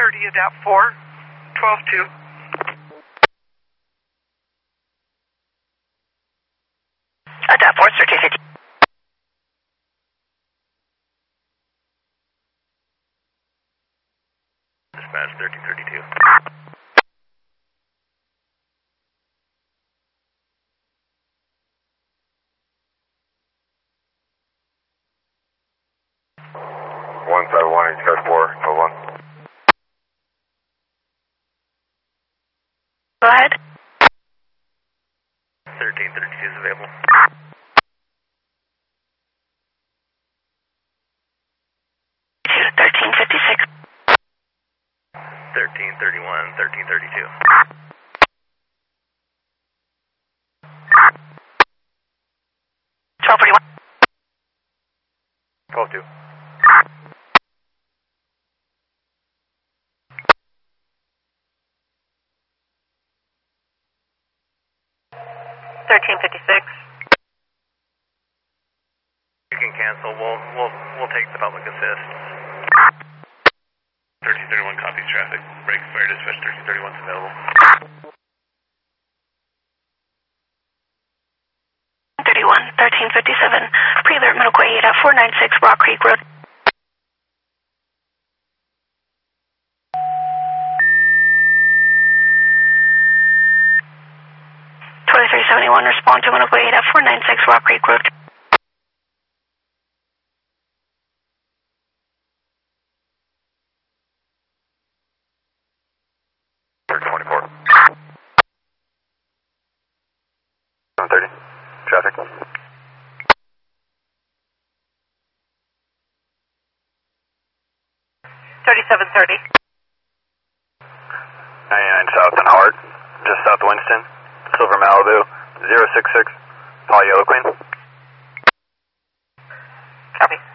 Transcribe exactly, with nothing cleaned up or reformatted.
thirty, adapt four, twelve two. Adapt four, thirteen fifty. Dispatch thirteen thirty-two. one seven one, East Coast four, twelve one. Go ahead. thirteen thirty-two is available. thirteen fifty-six. thirteen thirty-one, thirteen thirty-two. twelve forty-one. twelve two. thirteen fifty-six. You can cancel. We'll we'll we'll take the public assist. thirteen thirty-one copies traffic. Break fire dispatch thirteen thirty-one is available. thirty-one, thirteen fifty-seven. Pre-alert medical aid at four ninety-six Rock Creek Road. twenty-three seventy-one, respond to medical aid at four ninety-six Rock Creek Road. twenty-four. seven thirty. Traffic. thirty-seven thirty. ninety-nine South and Howard. Just south of Winston. Silver Malibu. zero six six. Paul Yellow Queen. Copy.